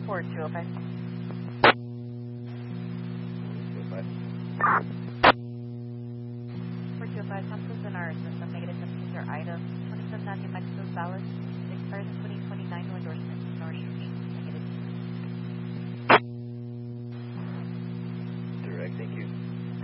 4205. 4205, samples in our system, negative 17 are items, 27 non-Mexico dollars,